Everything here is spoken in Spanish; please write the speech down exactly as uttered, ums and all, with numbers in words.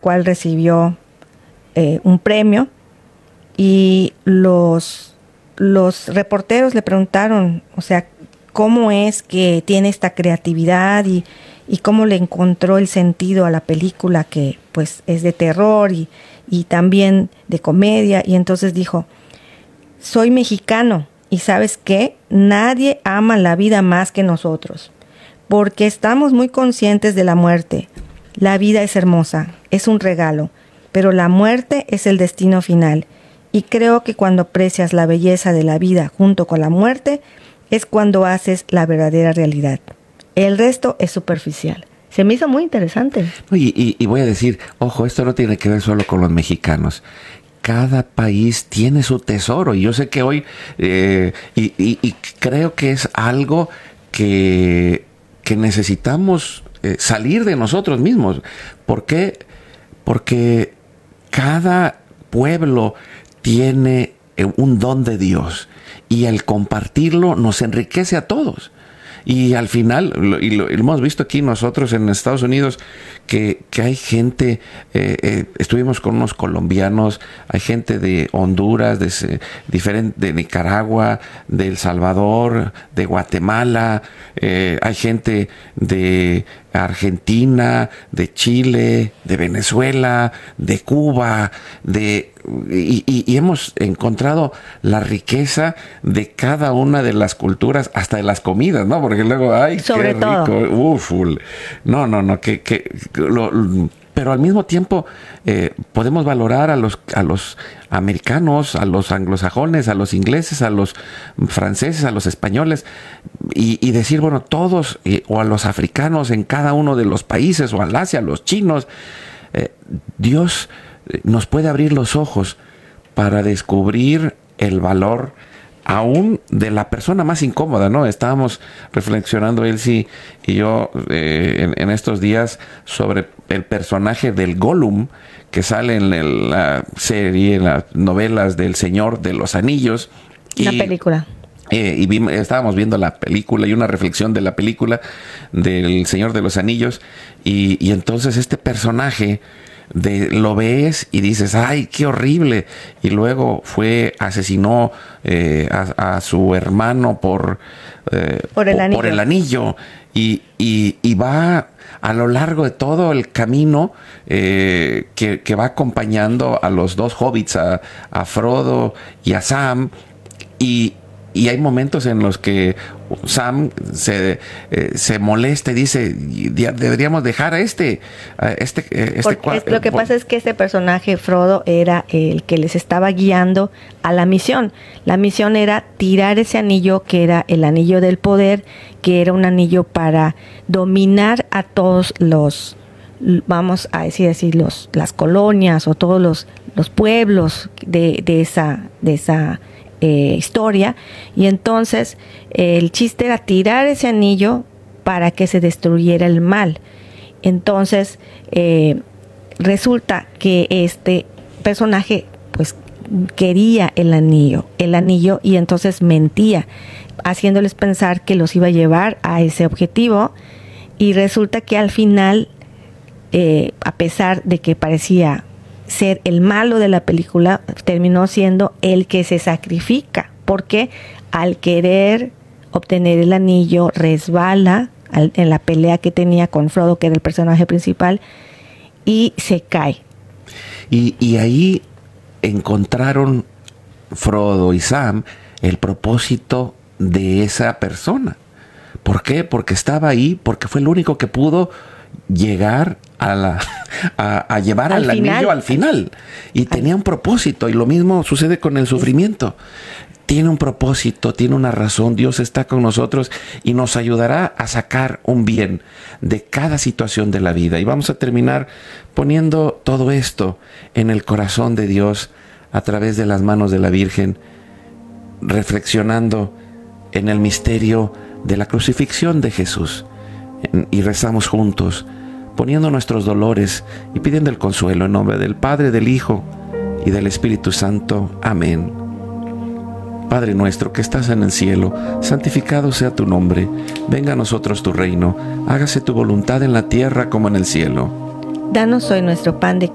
cual recibió eh, un premio, y los, los reporteros le preguntaron, o sea, cómo es que tiene esta creatividad y, y cómo le encontró el sentido a la película, que pues es de terror y, y también de comedia. Y entonces dijo: soy mexicano, y ¿sabes qué? Nadie ama la vida más que nosotros, porque estamos muy conscientes de la muerte. La vida es hermosa, es un regalo, pero la muerte es el destino final. Y creo que cuando aprecias la belleza de la vida junto con la muerte, es cuando haces la verdadera realidad. El resto es superficial. Se me hizo muy interesante. Y, y, y voy a decir, ojo, esto no tiene que ver solo con los mexicanos. Cada país tiene su tesoro. Y yo sé que hoy, eh, y, y, y creo que es algo que, que necesitamos eh, salir de nosotros mismos. ¿Por qué? Porque cada pueblo tiene un don de Dios, y el compartirlo nos enriquece a todos. Y al final, lo, y lo, lo hemos visto aquí nosotros en Estados Unidos, que, que hay gente, eh, eh, estuvimos con unos colombianos, hay gente de Honduras, de, diferente, de Nicaragua, de El Salvador, de Guatemala, eh, hay gente de Argentina, de Chile, de Venezuela, de Cuba, de y, y, y hemos encontrado la riqueza de cada una de las culturas, hasta de las comidas, ¿no? Porque luego, ay, sobre qué todo. rico, uf, no, no, no, que, que lo, pero al mismo tiempo eh, podemos valorar a los a los americanos, a los anglosajones, a los ingleses, a los franceses, a los españoles, y, y decir, bueno, todos, eh, o a los africanos en cada uno de los países, o al Asia, a los chinos, eh, Dios nos puede abrir los ojos para descubrir el valor aún de la persona más incómoda, ¿no? Estábamos reflexionando Elsie y yo eh, en, en estos días sobre el personaje del Gollum que sale en el, la serie, en las novelas del Señor de los Anillos. La y, película. Eh, y vimos, estábamos viendo la película y una reflexión de la película del Señor de los Anillos, y, y entonces este personaje de, lo ves y dices, ay, qué horrible, y luego fue, asesinó eh, a, a su hermano por, eh, por, el por el anillo, y, y, y va a lo largo de todo el camino eh, que, que va acompañando a los dos hobbits, a, a Frodo y a Sam, y Y hay momentos en los que Sam se, eh, se molesta y dice, deberíamos dejar a este. A este, este cua- lo que pasa es que este personaje, Frodo, era el que les estaba guiando a la misión. La misión era tirar ese anillo, que era el anillo del poder, que era un anillo para dominar a todos los, vamos a decir así, los, las colonias o todos los, los pueblos de, de esa, de esa Eh, historia. Y entonces eh, el chiste era tirar ese anillo para que se destruyera el mal. Entonces eh, resulta que este personaje pues quería el anillo, el anillo y entonces mentía, haciéndoles pensar que los iba a llevar a ese objetivo, y resulta que al final eh, a pesar de que parecía ser el malo de la película, terminó siendo el que se sacrifica, porque al querer obtener el anillo resbala al, en la pelea que tenía con Frodo, que era el personaje principal, y se cae. Y, y ahí encontraron Frodo y Sam el propósito de esa persona. ¿Por qué? Porque estaba ahí, porque fue el único que pudo llegar a la a, a llevar al, al anillo al final, y tenía un propósito, y lo mismo sucede con el sufrimiento. Tiene un propósito, tiene una razón. Dios está con nosotros y nos ayudará a sacar un bien de cada situación de la vida. Y vamos a terminar poniendo todo esto en el corazón de Dios a través de las manos de la Virgen, reflexionando en el misterio de la crucifixión de Jesús. Y rezamos juntos, poniendo nuestros dolores y pidiendo el consuelo en nombre del Padre, del Hijo y del Espíritu Santo. Amén. Padre nuestro que estás en el cielo, santificado sea tu nombre. Venga a nosotros tu reino. Hágase tu voluntad en la tierra como en el cielo. Danos hoy nuestro pan de